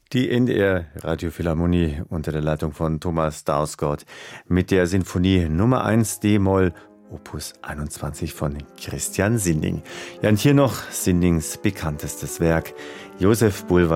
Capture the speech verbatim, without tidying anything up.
Die N D R Radiophilharmonie unter der Leitung von Thomas Dausgaard mit der Sinfonie Nummer eins D-Moll Opus einundzwanzig von Christian Sinding. Ja, und hier noch Sindings bekanntestes Werk, Josef Bulwer